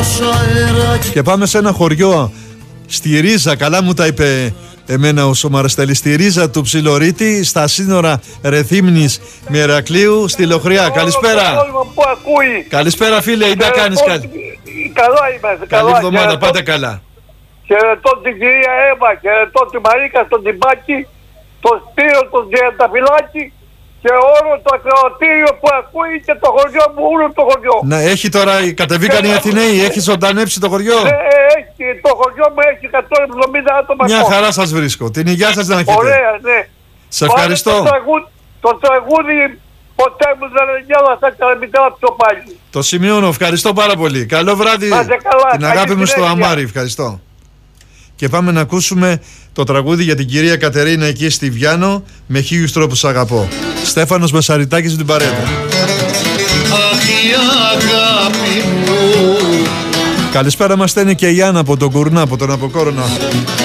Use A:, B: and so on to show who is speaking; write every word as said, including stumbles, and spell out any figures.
A: Και πάμε σε ένα χωριό στη Ρίζα, καλά μου τα είπε εμένα ο Σομαραστέλης, στη Ρίζα του Ψιλορίτη, στα σύνορα Ρεθύμνης με Ηρακλείου, στη Λοχριά. Καλησπέρα. Καλησπέρα φίλε, ή να κάνεις κάτι.
B: Καλά είμαστε.
A: Καλή εβδομάδα, πάτε καλά.
B: Χαιρετώ την κυρία Εύα, χαιρετώ τη Μαρίκα στον Τιμπάκη, τον Σπύρο, τον Τζιανταφυλάκη και όλο το ακροατήριο που ακούει και το χωριό μου, όλο το χωριό.
A: Να έχει τώρα, κατεβήκαν οι Αθηναίοι, έχει ζωντανέψει το χωριό.
B: Ναι, έχει, το χωριό μου έχει εκατόν εβδομήντα άτομα.
A: Μια χαρά σας βρίσκω, την υγεία σας να έχετε.
B: Ωραία, ναι.
A: Σε ευχαριστώ.
B: Το τραγούδι, το τραγούδι ποτέ μου δεν νιώθα σαν τη μητέρα του πάλι.
A: Το σημειώνω, ευχαριστώ πάρα πολύ. Καλό βράδυ,
B: καλά,
A: την αγάπη μου στο αμάρι, ευχαριστώ. Και πάμε να ακούσουμε το τραγούδι για την κυρία Κατερίνα εκεί στη Βιάνο, με χίλιους τρόπους αγαπώ. Στέφανος Μεσαριτάκης στην παρέτα. Καλησπέρα μας, στέλνει και η Άννα από τον Κουρνά, από τον Αποκόρονα.